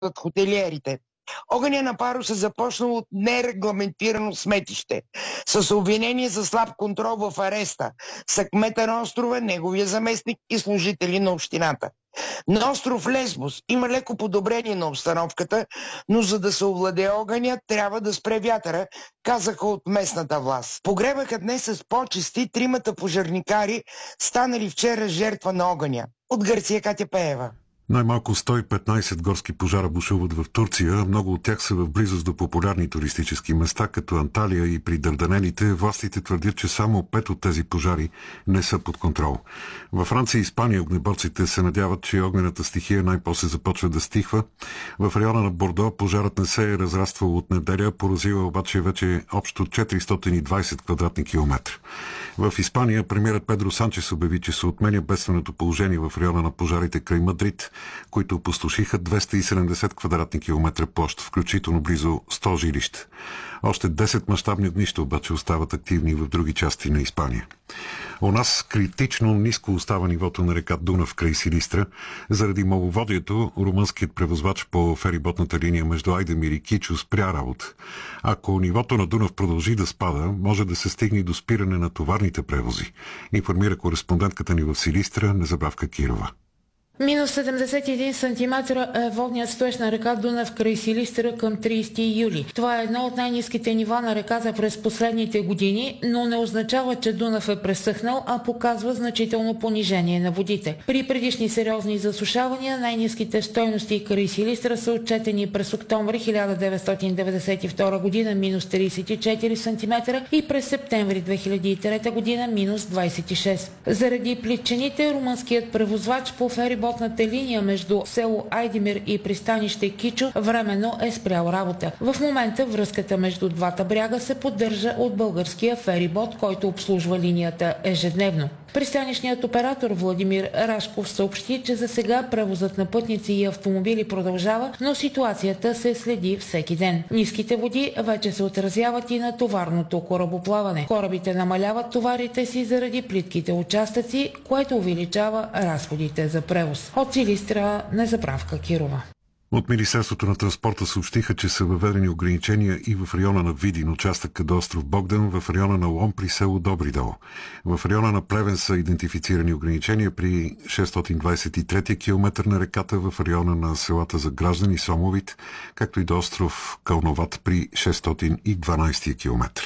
хотелиерите. Огъня на Парус е започнал от нерегламентирано сметище, с обвинение за слаб контрол в ареста, с кмета на острова, неговия заместник и служители на общината. На остров Лесбос има леко подобрение на обстановката, но за да се овладее огъня, трябва да спре вятъра, казаха от местната власт. Погребаха днес с почести тримата пожарникари, станали вчера жертва на огъня. От Гърция Катя Пеева. Най-малко 115 горски пожара бушуват в Турция. Много от тях са в близост до популярни туристически места, като Анталия и при Дарданелите. Властите твърдят, че само 5 от тези пожари не са под контрол. Във Франция и Испания огнеборците се надяват, че огнената стихия най-после започва да стихва. В района на Бордо пожарът не се е разраствал от неделя, поразила обаче вече общо 420 квадратни километра. В Испания премиерът Педро Санчес обяви, че се отменя бедственото положение в района на пожарите край Мадрид, които опустошиха 270 квадратни километра площ, включително близо 100 жилища. Още 10 мащабни огнища обаче остават активни в други части на Испания. У нас критично ниско остава нивото на река Дунав край Силистра. Заради маловодието, румънският превозвач по фериботната линия между Айдемир и Кичо спря работа. Ако нивото на Дунав продължи да спада, може да се стигне до спиране на товарните превози, информира кореспондентката ни в Силистра Незабравка Кирова. Минус 71 см е водният стоеж на река Дунав край Силистра към 30 юли. Това е едно от най-ниските нива на реката през последните години, но не означава, че Дунав е пресъхнал, а показва значително понижение на водите. При предишни сериозни засушавания най-ниските стойности край Силистра са отчетени през октомври 1992 година минус 34 см и през септември 2003 година минус 26. Заради плитчините, румънският превозвач по фериботната линия между село Айдемир и пристанище Кичо временно е спрял работа. В момента връзката между двата бряга се поддържа от българския ферибот, който обслужва линията ежедневно. Пристанищният оператор Владимир Рашков съобщи, че за сега превозът на пътници и автомобили продължава, но ситуацията се следи всеки ден. Ниските води вече се отразяват и на товарното корабоплаване. Корабите намаляват товарите си заради плитките участъци, което увеличава разходите за превоз. От Силистра Незабравка Кирова. От Министерството на транспорта съобщиха, че са въведени ограничения и в района на Видин, участъка до остров Богдан, в района на Лом при село Добри дол. В района на Плевен са идентифицирани ограничения при 623 км на реката, в района на селата за граждани Сомовит, както и до остров Кълноват при 612 км.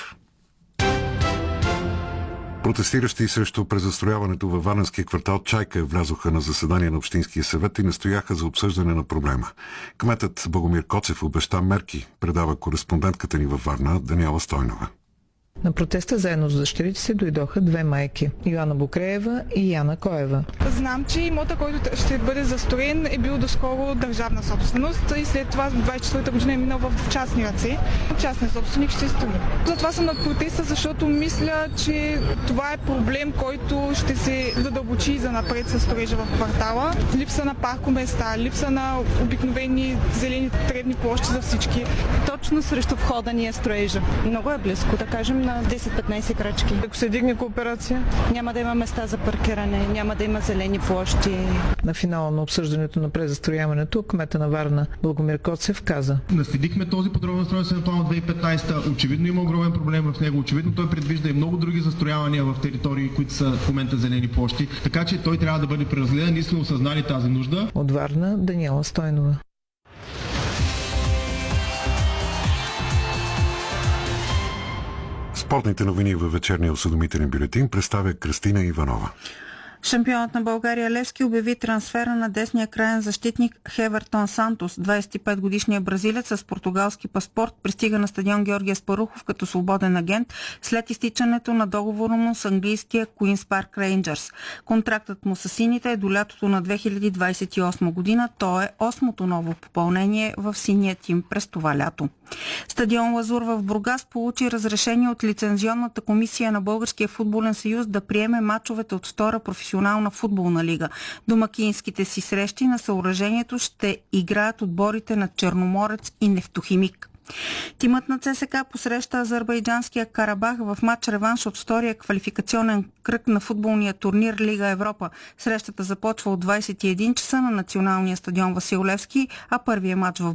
Протестиращи срещу презастрояването във варненския квартал Чайка влязоха на заседание на Общинския съвет и настояха за обсъждане на проблема. Кметът Богомир Коцев обеща мерки, предава кореспондентката ни във Варна Даниела Стойнова. На протеста заедно с дъщерите си дойдоха две майки – Йоана Букреева и Яна Коева. Знам, че имота, който ще бъде застроен, е бил доскоро държавна собственост и след това в 24-та година е минал в частни ръце. Частният собственик ще строи. Затова съм на протеста, защото мисля, че това е проблем, който ще се задълбочи и занапред със строежа в квартала. Липса на паркоместа, липса на обикновени зелени тревни площи за всички. Точно срещу входа ни е строежа. Много е близко, да кажем, на 10-15 крачки. Ако се дигне кооперация, няма да има места за паркиране, няма да има зелени площи. На финала на обсъждането на презастрояването, кмета на Варна Богомир Коцев каза: наследихме този подробен устройствен план от 2015. Очевидно има огромен проблем в него. Очевидно той предвижда и много други застроявания в територии, които са в момента зелени площи. Така че той трябва да бъде преразгледан. Ние сме осъзнали тази нужда. От Варна Даниела Стойнова. Спортните новини във вечерния осведомителен бюлетин представя Кристина Иванова. Шампионът на България Левски обяви трансфера на десния краен защитник Хевертон Сантос. 25-годишният бразилец с португалски паспорт пристига на стадион Георги Аспарухов като свободен агент след изтичането на договора му с английския Queen's Park Rangers. Контрактът му с сините е до лятото на 2028 година. То е 8-то ново попълнение в синия тим през това лято. Стадион Лазур в Бургас получи разрешение от лицензионната комисия на Българския футболен съюз да приеме мачовете от втора професионална футболна лига. Домакинските си срещи на съоръжението ще играят отборите на Черноморец и Нефтохимик. Тимът на ЦСКА посреща азербайджанския Карабах в матч реванш от втория квалификационен кръг на футболния турнир Лига Европа. Срещата започва от 21 часа на националния стадион Васил Левски, а първият матч в